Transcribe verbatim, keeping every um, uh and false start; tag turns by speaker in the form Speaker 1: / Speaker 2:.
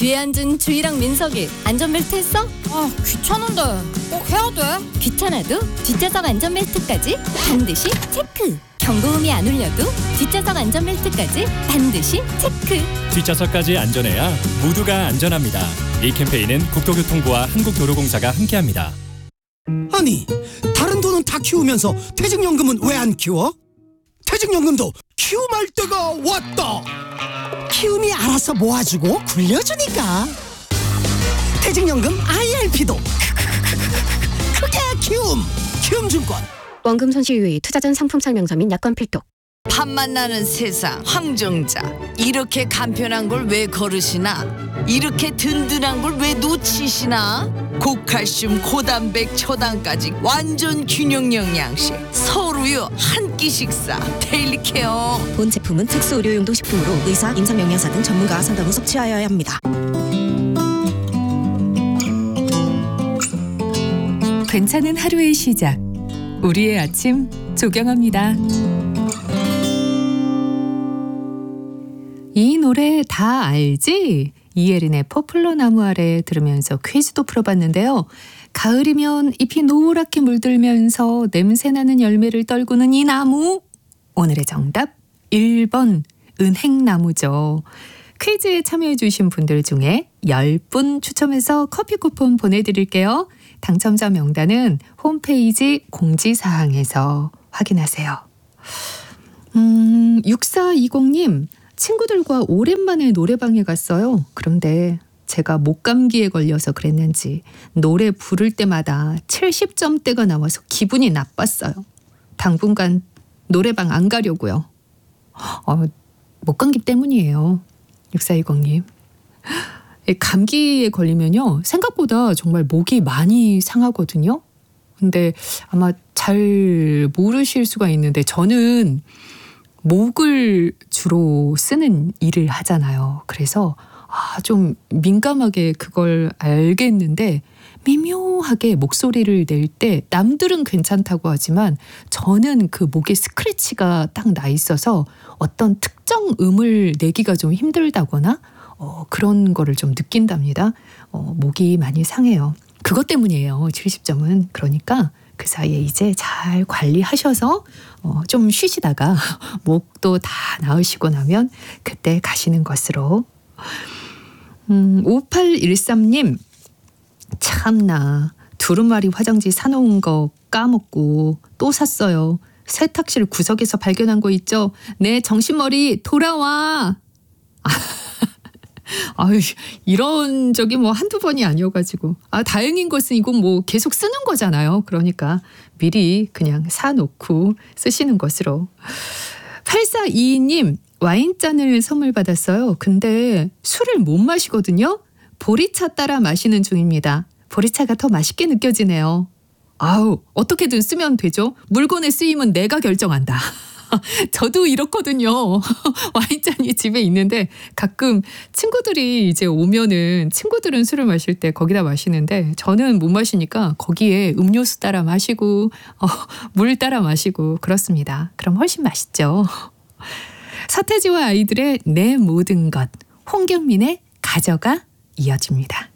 Speaker 1: 뒤에 앉은 주희랑 민석이 안전벨트 했어?
Speaker 2: 아, 귀찮은데 꼭 해야 돼?
Speaker 1: 귀찮아도 뒷좌석 안전벨트까지 반드시 체크. 경고음이 안 울려도 뒷좌석 안전벨트까지 반드시 체크.
Speaker 3: 뒷좌석까지 안전해야 모두가 안전합니다. 이 캠페인은 국토교통부와 한국도로공사가 함께합니다.
Speaker 4: 아니, 다른 돈은 다 키우면서 퇴직연금은 왜 안 키워? 퇴직연금도 키움할 때가 왔다. 키움이 알아서 모아주고 굴려주니까. 퇴직연금 아이알피도 크게 키움. 키움증권.
Speaker 5: 원금 손실 유의, 투자 전 상품 설명서 및 약관 필독.
Speaker 6: 밥 만나는 세상 황정자. 이렇게 간편한 걸 왜 거르시나? 이렇게 든든한 걸 왜 놓치시나? 고칼슘, 고단백, 초당까지 완전 균형 영양식. 서울우유 한 끼 식사 데일리 케어.
Speaker 7: 본 제품은 특수 의료용도 식품으로 의사, 임상영양사 등 전문가와 상담 후 섭취하여야 합니다.
Speaker 8: 괜찮은 하루의 시작. 우리의 아침 조경합니다. 이 노래 다 알지? 이혜린의 포플러 나무 아래 들으면서 퀴즈도 풀어봤는데요. 가을이면 잎이 노랗게 물들면서 냄새나는 열매를 떨구는 이 나무. 오늘의 정답 일 번 은행나무죠. 퀴즈에 참여해주신 분들 중에 열 분 추첨해서 커피 쿠폰 보내드릴게요. 당첨자 명단은 홈페이지 공지사항에서 확인하세요. 음, 육사이공님, 친구들과 오랜만에 노래방에 갔어요. 그런데 제가 목감기에 걸려서 그랬는지 노래 부를 때마다 칠십 점대가 나와서 기분이 나빴어요. 당분간 노래방 안 가려고요. 어, 목감기 때문이에요. 육사이공님. 감기에 걸리면요, 생각보다 정말 목이 많이 상하거든요. 근데 아마 잘 모르실 수가 있는데 저는 목을 주로 쓰는 일을 하잖아요. 그래서 아, 좀 민감하게 그걸 알겠는데 미묘하게 목소리를 낼 때 남들은 괜찮다고 하지만 저는 그 목에 스크래치가 딱 나 있어서 어떤 특정 음을 내기가 좀 힘들다거나 어, 그런 거를 좀 느낀답니다. 어, 목이 많이 상해요. 그것 때문이에요. 칠십 점은. 그러니까 그 사이에 이제 잘 관리하셔서 어, 좀 쉬시다가 목도 다 나으시고 나면 그때 가시는 것으로. 음, 오팔일삼님, 참나 두루마리 화장지 사놓은 거 까먹고 또 샀어요. 세탁실 구석에서 발견한 거 있죠? 내 정신머리 돌아와. 아유, 이런 적이 뭐 한두 번이 아니어가지고. 아, 다행인 것은 이건 뭐 계속 쓰는 거잖아요. 그러니까 미리 그냥 사놓고 쓰시는 것으로. 팔사이이님, 와인잔을 선물 받았어요. 근데 술을 못 마시거든요. 보리차 따라 마시는 중입니다. 보리차가 더 맛있게 느껴지네요. 아우, 어떻게든 쓰면 되죠. 물건의 쓰임은 내가 결정한다. 저도 이렇거든요. 와인잔이 집에 있는데 가끔 친구들이 이제 오면은 친구들은 술을 마실 때 거기다 마시는데 저는 못 마시니까 거기에 음료수 따라 마시고 어, 물 따라 마시고 그렇습니다. 그럼 훨씬 맛있죠. 서태지와 아이들의 내 모든 것, 홍경민의 가져가 이어집니다.